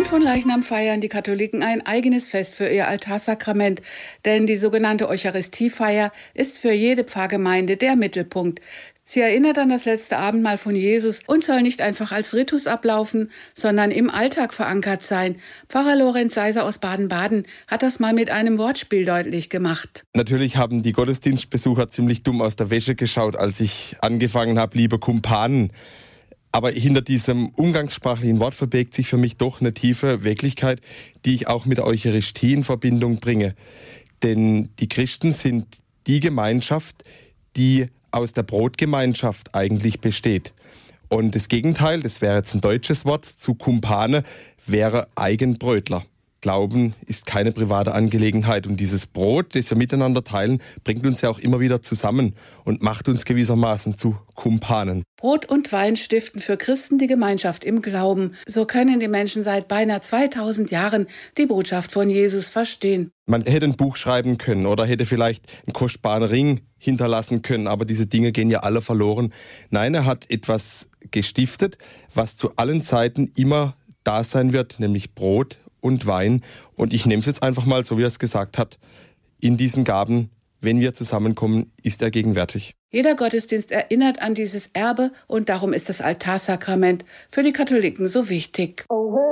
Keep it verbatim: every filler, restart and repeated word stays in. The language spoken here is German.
Fronleichnam feiern die Katholiken ein eigenes Fest für ihr Altarsakrament, denn die sogenannte Eucharistiefeier ist für jede Pfarrgemeinde der Mittelpunkt. Sie erinnert an das letzte Abendmahl von Jesus und soll nicht einfach als Ritus ablaufen, sondern im Alltag verankert sein. Pfarrer Lorenz Seiser aus Baden-Baden hat das mal mit einem Wortspiel deutlich gemacht. Natürlich haben die Gottesdienstbesucher ziemlich dumm aus der Wäsche geschaut, als ich angefangen habe, liebe Kumpanen. Aber hinter diesem umgangssprachlichen Wort verbirgt sich für mich doch eine tiefe Wirklichkeit, die ich auch mit der Eucharistie in Verbindung bringe. Denn die Christen sind die Gemeinschaft, die aus der Brotgemeinschaft eigentlich besteht. Und das Gegenteil, das wäre jetzt ein deutsches Wort, zu Kumpane, wäre Eigenbrötler. Glauben ist keine private Angelegenheit und dieses Brot, das wir miteinander teilen, bringt uns ja auch immer wieder zusammen und macht uns gewissermaßen zu Kumpanen. Brot und Wein stiften für Christen die Gemeinschaft im Glauben. So können die Menschen seit beinahe zweitausend Jahren die Botschaft von Jesus verstehen. Man hätte ein Buch schreiben können oder hätte vielleicht einen kostbaren Ring hinterlassen können, aber diese Dinge gehen ja alle verloren. Nein, er hat etwas gestiftet, was zu allen Zeiten immer da sein wird, nämlich Brot und Wein. Und ich nehme es jetzt einfach mal, so wie er es gesagt hat, in diesen Gaben, wenn wir zusammenkommen, ist er gegenwärtig. Jeder Gottesdienst erinnert an dieses Erbe und darum ist das Altarsakrament für die Katholiken so wichtig.